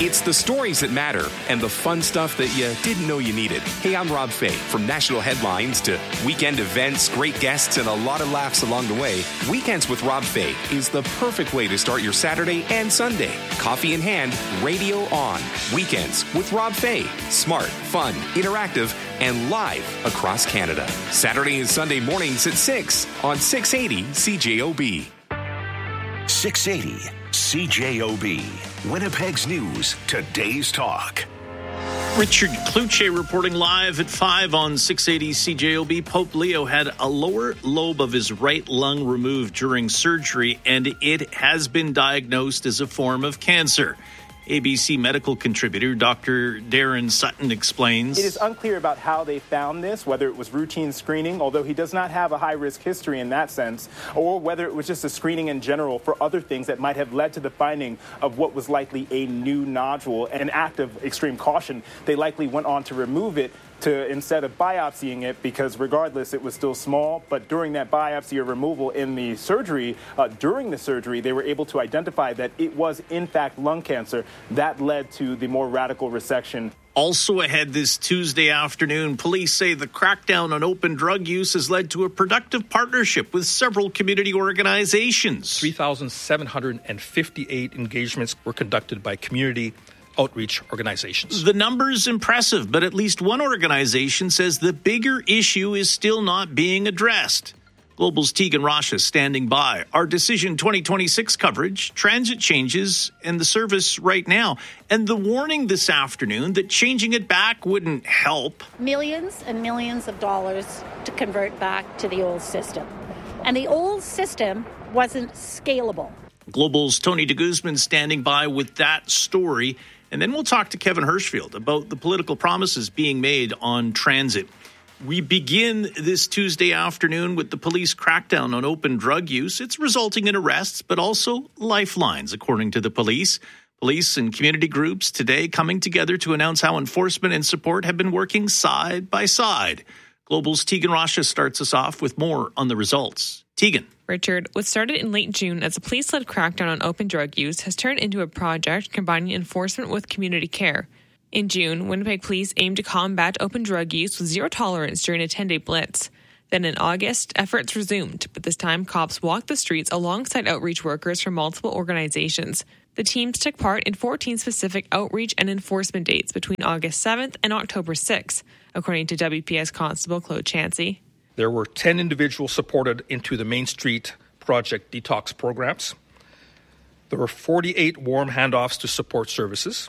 It's the stories that matter and the fun stuff that you didn't know you needed. Hey, I'm Rob Fay. From national headlines to weekend events, great guests, and a lot of laughs along the way, Weekends with Rob Fay is the perfect way to start your Saturday and Sunday. Coffee in hand, radio on. Weekends with Rob Fay. Smart, fun, interactive, and live across Canada. Saturday and Sunday mornings at 6 on 680 CJOB. 680 CJOB. Winnipeg's News, Today's Talk. Richard Cloutier reporting live at 5 on 680 CJOB. Pope Leo had a lower lobe of his right lung removed during surgery, and it has been diagnosed as a form of cancer. ABC medical contributor Dr. Darren Sutton explains. It is unclear about how they found this, whether it was routine screening, although he does not have a high-risk history in that sense, or whether it was just a screening in general for other things that might have led to the finding of what was likely a new nodule. An act of extreme caution, they likely went on to remove it instead of biopsying it, because regardless, it was still small. But during that biopsy or removal in the surgery, during the surgery, they were able to identify that it was, in fact, lung cancer. That led to the more radical resection. Also ahead this Tuesday afternoon, police say the crackdown on open drug use has led to a productive partnership with several community organizations. 3,758 engagements were conducted by community outreach organizations. The number's impressive, but at least one organization says the bigger issue is still not being addressed. Global's Tegan Rocha standing by. Our Decision 2026 coverage, transit changes, and the service right now. And the warning this afternoon that changing it back wouldn't help. Millions and millions of dollars to convert back to the old system. And the old system wasn't scalable. Global's Tony de Guzman standing by with that story. And then we'll talk to Kevin Hirschfield about the political promises being made on transit. We begin this Tuesday afternoon with the police crackdown on open drug use. It's resulting in arrests, but also lifelines, according to the police. Police and community groups today coming together to announce how enforcement and support have been working side by side. Global's Tegan Rocha starts us off with more on the results. Tegan. Richard, what started in late June as a police-led crackdown on open drug use has turned into a project combining enforcement with community care. In June, Winnipeg Police aimed to combat open drug use with zero tolerance during a 10-day blitz. Then in August, efforts resumed, but this time cops walked the streets alongside outreach workers from multiple organizations. The teams took part in 14 specific outreach and enforcement dates between August 7th and October 6th, according to WPS Constable Claude Chansey. There were 10 individuals supported into the Main Street Project detox programs. There were 48 warm handoffs to support services.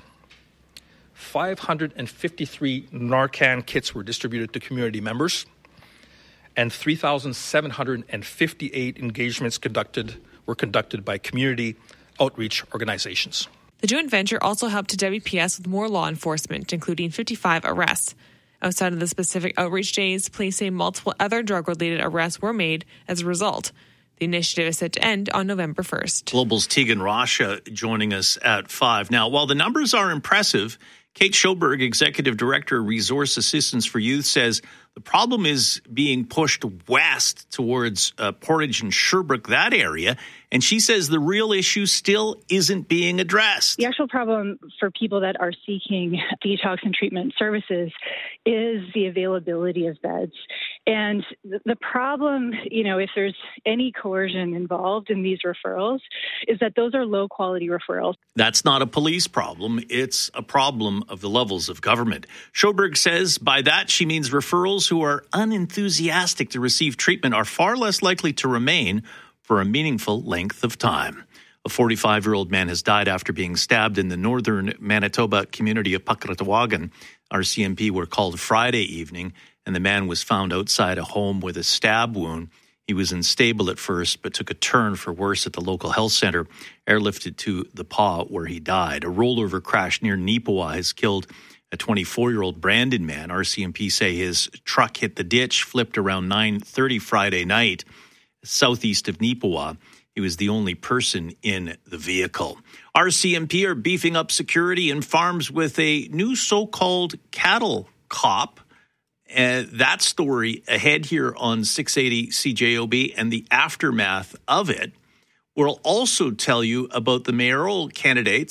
553 Narcan kits were distributed to community members. And 3,758 engagements were conducted by community outreach organizations. The joint venture also helped to WPS with more law enforcement, including 55 arrests. Outside of the specific outreach days, police say multiple other drug-related arrests were made as a result. The initiative is set to end on November 1st. Global's Tegan Rocha joining us at 5. Now, while the numbers are impressive, Kate Schoberg, Executive Director, Resource Assistance for Youth, says the problem is being pushed west towards Portage and Sherbrooke, that area. And she says the real issue still isn't being addressed. The actual problem for people that are seeking detox and treatment services is the availability of beds. And the problem, if there's any coercion involved in these referrals, is that those are low-quality referrals. That's not a police problem. It's a problem of the levels of government. Schoberg says by that she means referrals who are unenthusiastic to receive treatment are far less likely to remain for a meaningful length of time. A 45-year-old man has died after being stabbed in the northern Manitoba community of Pakratawagan. RCMP were called Friday evening, and the man was found outside a home with a stab wound. He was unstable at first, but took a turn for worse at the local health center, airlifted to the PA where he died. A rollover crash near Neepawa has killed a 24-year-old Brandon man. RCMP say his truck hit the ditch, flipped around 9:30 Friday night, southeast of Neepawa. He was the only person in the vehicle. RCMP are beefing up security in farms with a new so-called cattle cop. That story ahead here on 680 CJOB and the aftermath of it. We'll also tell you about the mayoral candidates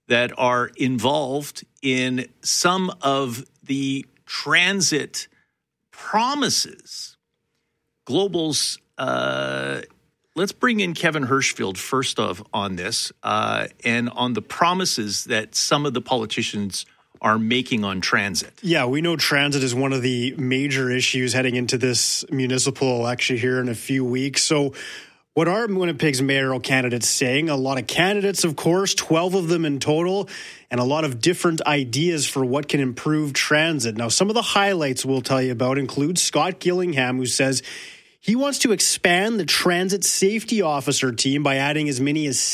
that are involved in some of the transit promises. Global's, let's bring in Kevin Hirschfield first on this and on the promises that some of the politicians are making on transit. Yeah, we know transit is one of the major issues heading into this municipal election here in a few weeks. So what are Winnipeg's mayoral candidates saying? A lot of candidates, of course, 12 of them in total, and a lot of different ideas for what can improve transit. Now, some of the highlights we'll tell you about include Scott Gillingham, who says he wants to expand the transit safety officer team by adding as many as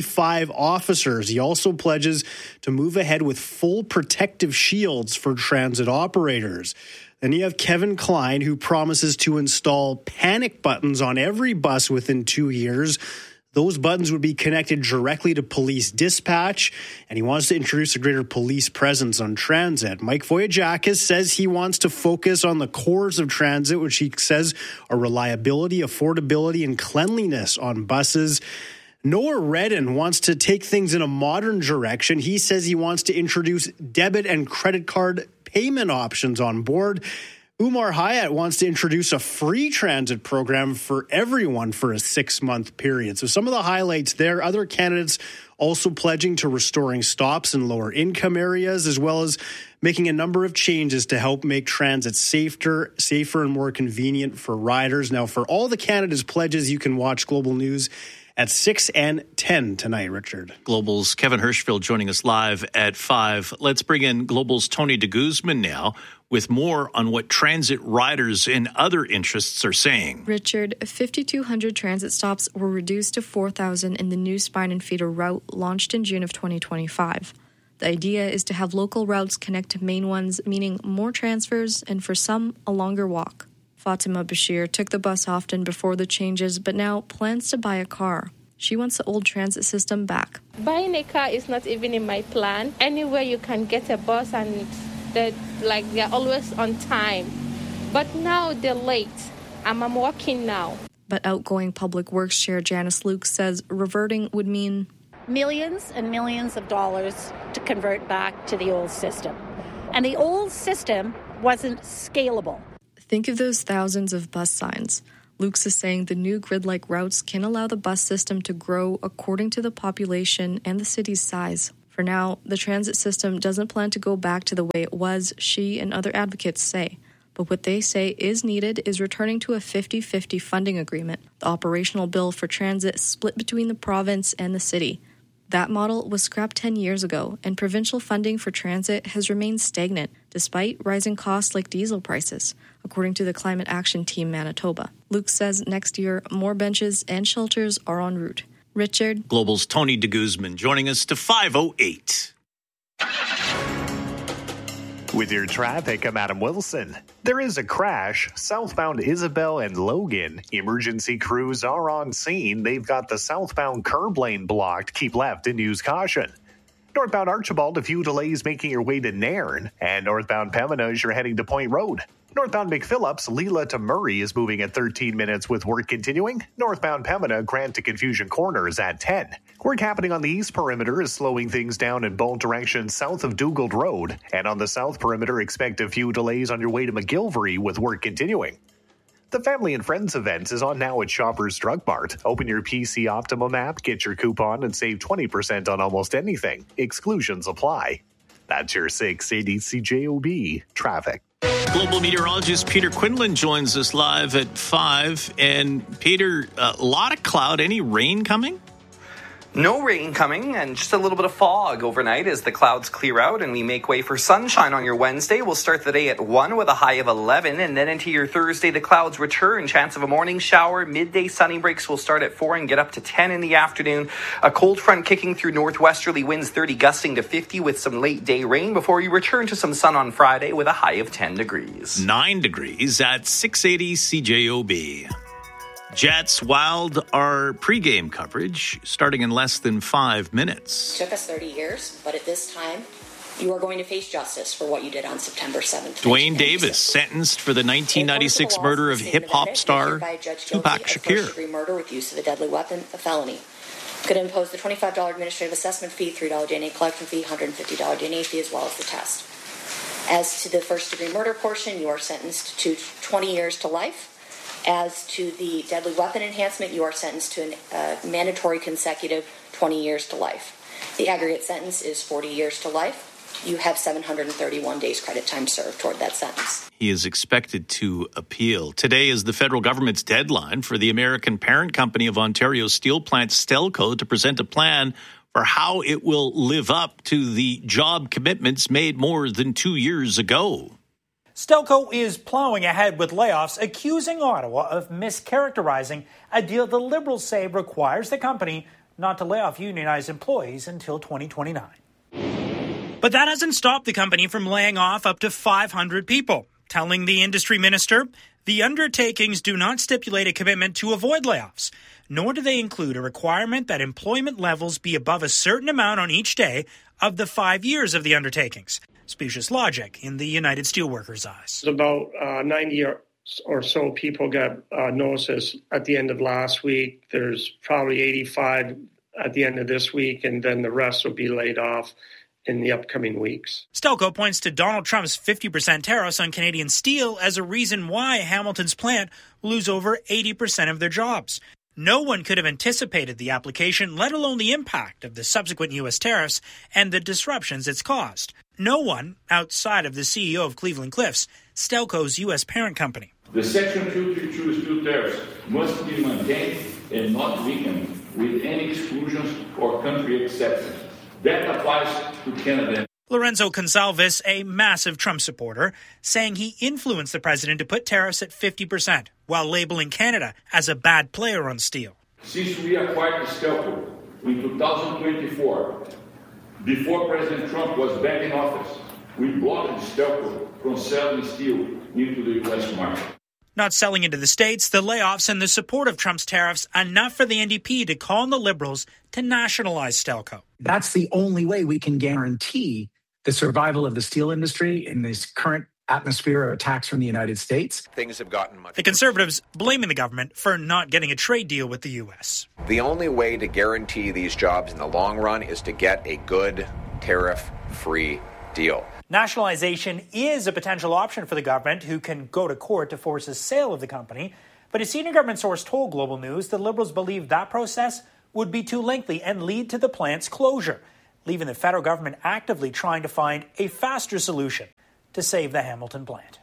75 officers. He also pledges to move ahead with full protective shields for transit operators. Then you have Kevin Klein, who promises to install panic buttons on every bus within 2 years. Those buttons would be connected directly to police dispatch, and he wants to introduce a greater police presence on transit. Mike Voyagakis says he wants to focus on the cores of transit, which he says are reliability, affordability, and cleanliness on buses. Noah Redden wants to take things in a modern direction. He says he wants to introduce debit and credit card payment options on board. Umar Hayat wants to introduce a free transit program for everyone for a 6-month period. So some of the highlights there. Other candidates also pledging to restoring stops in lower income areas, as well as making a number of changes to help make transit safer and more convenient for riders. Now, for all the candidates' pledges, you can watch Global News at 6 and 10 tonight, Richard. Global's Kevin Hirschfield joining us live at 5. Let's bring in Global's Tony de Guzman now with more on what transit riders and other interests are saying. Richard, 5,200 transit stops were reduced to 4,000 in the new spine and feeder route launched in June of 2025. The idea is to have local routes connect to main ones, meaning more transfers and for some, a longer walk. Fatima Bashir took the bus often before the changes, but now plans to buy a car. She wants the old transit system back. Buying a car is not even in my plan. Anywhere you can get a bus and they're always on time. But now they're late. I'm walking now. But outgoing Public Works Chair Janice Luke says reverting would mean millions and millions of dollars to convert back to the old system. And the old system wasn't scalable. Think of those thousands of bus signs. Luke's is saying the new grid-like routes can allow the bus system to grow according to the population and the city's size. For now, the transit system doesn't plan to go back to the way it was, she and other advocates say. But what they say is needed is returning to a 50-50 funding agreement. The operational bill for transit split between the province and the city. That model was scrapped 10 years ago, and provincial funding for transit has remained stagnant, despite rising costs like diesel prices, according to the Climate Action Team Manitoba. Luke says next year, more benches and shelters are en route. Richard. Global's Tony de Guzman joining us to 5:08. With your traffic, I'm Adam Wilson. There is a crash southbound Isabel and Logan. Emergency crews are on scene. They've got the southbound curb lane blocked. Keep left and use caution. Northbound Archibald, a few delays making your way to Nairn. And northbound Pembina as you're heading to Point Road. Northbound McPhillips, Leela to Murray is moving at 13 minutes with work continuing. Northbound Pembina, Grant to Confusion Corner is at 10. Work happening on the east perimeter is slowing things down in both directions south of Dugald Road. And on the south perimeter, expect a few delays on your way to McGilvery with work continuing. The Family and Friends event is on now at Shoppers Drug Mart. Open your PC Optimum app, get your coupon, and save 20% on almost anything. Exclusions apply. That's your 680 CJOB traffic. Global meteorologist Peter Quinlan joins us live at 5. And Peter, a lot of cloud. Any rain coming? No rain coming, and just a little bit of fog overnight as the clouds clear out and we make way for sunshine on your Wednesday. We'll start the day at 1 with a high of 11, and then into your Thursday, the clouds return. Chance of a morning shower. Midday sunny breaks will start at 4 and get up to 10 in the afternoon. A cold front kicking through northwesterly winds 30 gusting to 50 with some late day rain before you return to some sun on Friday with a high of 10 degrees. 9 degrees at 680 CJOB. Jets Wild our pregame coverage starting in less than 5 minutes. It took us 30 years, but at this time, you are going to face justice for what you did on September 7th. Dwayne Davis sentenced for the 1996 murder of hip-hop star Tupac Shakur. First-degree murder with use of a deadly weapon, a felony. Could impose the $25 administrative assessment fee, $3 DNA collection fee, $150 DNA fee, as well as the test. As to the first-degree murder portion, you are sentenced to 20 years to life. As to the deadly weapon enhancement, you are sentenced to a mandatory consecutive 20 years to life. The aggregate sentence is 40 years to life. You have 731 days credit time served toward that sentence. He is expected to appeal. Today is the federal government's deadline for the American parent company of Ontario steel plant Stelco to present a plan for how it will live up to the job commitments made more than 2 years ago. Stelco is plowing ahead with layoffs, accusing Ottawa of mischaracterizing a deal the Liberals say requires the company not to lay off unionized employees until 2029. But that hasn't stopped the company from laying off up to 500 people, telling the industry minister the undertakings do not stipulate a commitment to avoid layoffs, nor do they include a requirement that employment levels be above a certain amount on each day of the 5 years of the undertakings. Specious logic in the United Steelworkers' eyes. About 90 or so people got notices at the end of last week. There's probably 85 at the end of this week, and then the rest will be laid off in the upcoming weeks. Stelco points to Donald Trump's 50% tariffs on Canadian steel as a reason why Hamilton's plant will lose over 80% of their jobs. No one could have anticipated the application, let alone the impact of the subsequent U.S. tariffs and the disruptions it's caused. No one outside of the CEO of Cleveland Cliffs, Stelco's U.S. parent company. The Section 232 steel tariffs must be maintained and not weakened with any exclusions or country exceptions. That applies to Canada. Lorenzo Gonsalves, a massive Trump supporter, saying he influenced the president to put tariffs at 50%, while labeling Canada as a bad player on steel. Since we acquired Stelco in 2024, before President Trump was back in office, we blocked Stelco from selling steel into the U.S. market. Not selling into the States, the layoffs and the support of Trump's tariffs enough for the NDP to call on the Liberals to nationalize Stelco. That's the only way we can guarantee the survival of the steel industry in this current atmosphere of attacks from the United States. Things have gotten much. The Conservatives blaming the government for not getting a trade deal with the U.S. The only way to guarantee these jobs in the long run is to get a good tariff-free deal. Nationalization is a potential option for the government, who can go to court to force a sale of the company. But a senior government source told Global News the Liberals believe that process would be too lengthy and lead to the plant's closure, leaving the federal government actively trying to find a faster solution to save the Hamilton plant.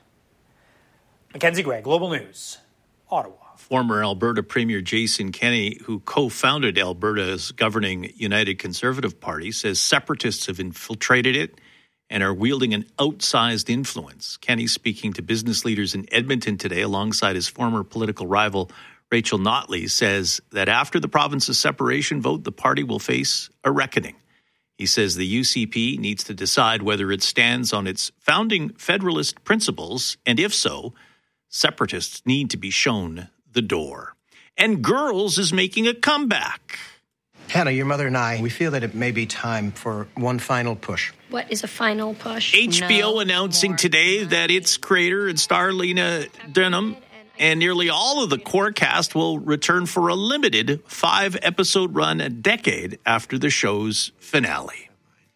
Mackenzie Gray, Global News, Ottawa. Former Alberta Premier Jason Kenney, who co-founded Alberta's governing United Conservative Party, says separatists have infiltrated it and are wielding an outsized influence. Kenney, speaking to business leaders in Edmonton today alongside his former political rival Rachel Notley, says that after the province's separation vote, the party will face a reckoning. He says the UCP needs to decide whether it stands on its founding Federalist principles, and if so, separatists need to be shown the door. And Girls is making a comeback. Hannah, your mother and I, we feel that it may be time for one final push. What is a final push? HBO announcing today that its creator and star Lena Dunham and nearly all of the core cast will return for a limited 5-episode run a decade after the show's finale.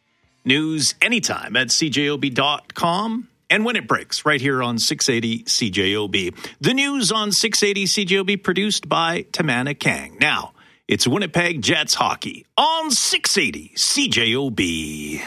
News anytime at CJOB.com and when it breaks right here on 680 CJOB. The news on 680 CJOB produced by Tamana Kang. Now, it's Winnipeg Jets hockey on 680 CJOB.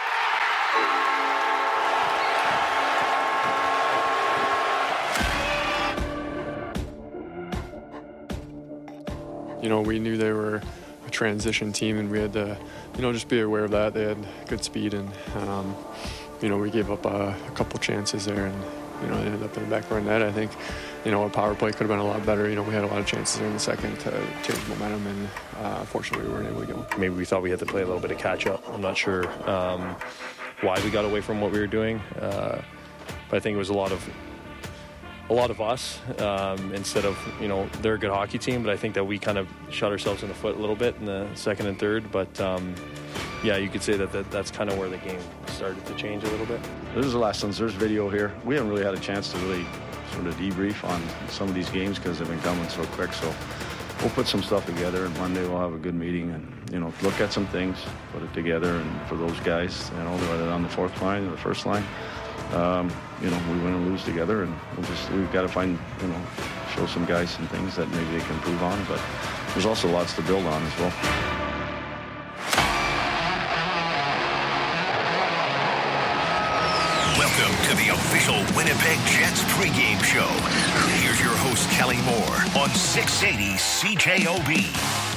You know, we knew they were a transition team, and we had to, just be aware of that. They had good speed, and, we gave up a couple chances there, and, it ended up in the back of our net. I think, our power play could have been a lot better. We had a lot of chances there in the second to change momentum, and unfortunately we weren't able to go. Maybe we thought we had to play a little bit of catch-up. I'm not sure why we got away from what we were doing, but I think it was a lot of us instead of, they're a good hockey team, but I think that we kind of shot ourselves in the foot a little bit in the second and third. But, you could say that's kind of where the game started to change a little bit. There's lessons. There's video here. We haven't really had a chance to really sort of debrief on some of these games because they've been coming so quick. So we'll put some stuff together, and Monday we'll have a good meeting and, look at some things, put it together. And for those guys, whether on the fourth line or the first line, we win and lose together, and we've got to find, show some guys some things that maybe they can improve on. But there's also lots to build on as well. Welcome to the official Winnipeg Jets pregame show. Here's your host, Kelly Moore, on 680 CJOB.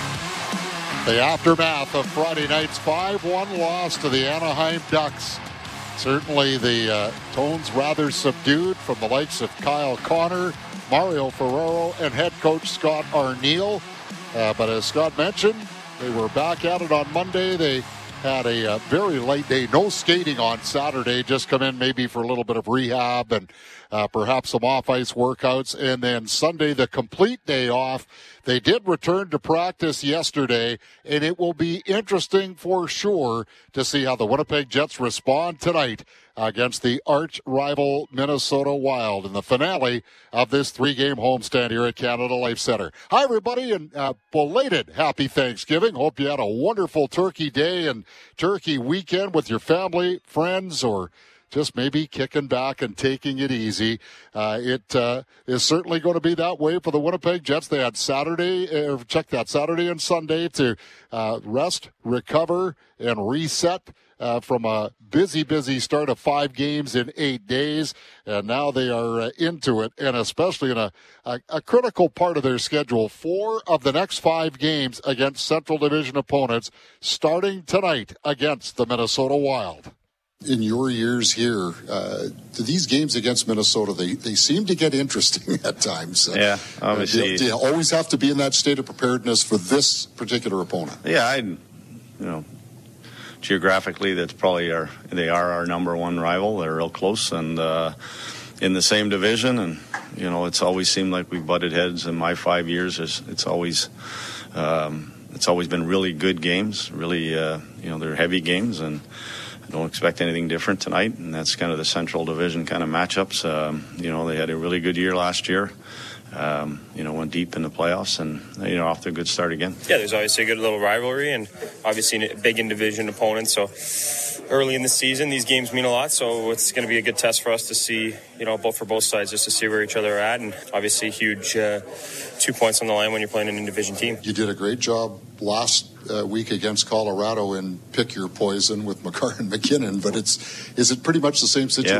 The aftermath of Friday night's 5-1 loss to the Anaheim Ducks. Certainly the tones rather subdued from the likes of Kyle Connor, Mario Ferraro, and head coach Scott Arniel. But as Scott mentioned, they were back at it on Monday. They had a very light day, no skating on Saturday, just come in maybe for a little bit of rehab and perhaps some off-ice workouts. And then Sunday, the complete day off. They did return to practice yesterday, and it will be interesting for sure to see how the Winnipeg Jets respond tonight against the arch-rival Minnesota Wild in the finale of this 3-game homestand here at Canada Life Center. Hi, everybody, and belated Happy Thanksgiving. Hope you had a wonderful turkey day and turkey weekend with your family, friends, or just maybe kicking back and taking it easy. It is certainly going to be that way for the Winnipeg Jets. They had Saturday and Sunday to rest, recover, and reset from a busy start of 5 games in 8 days. And now they are into it, and especially in a critical part of their schedule. 4 of the next 5 games against Central Division opponents, starting tonight against the Minnesota Wild. In your years here, these games against Minnesota, they seem to get interesting at times. Yeah, obviously. Do you always have to be in that state of preparedness for this particular opponent? Yeah, geographically, that's probably they are our number one rival. They're real close and in the same division. And, it's always seemed like we've butted heads in my 5 years. It's always been really good games, really, they're heavy games, and don't expect anything different tonight, and that's kind of the Central Division kind of matchups. They had a really good year last year. Went deep in the playoffs, and off to a good start again. Yeah, there's obviously a good little rivalry, and obviously a big in-division opponent. So early in the season, these games mean a lot. So it's going to be a good test for us to see, for both sides, just to see where each other are at, and obviously huge 2 points on the line when you're playing an in-division team. You did a great job last week against Colorado in pick your poison with Makar and McKinnon, but is it pretty much the same situation?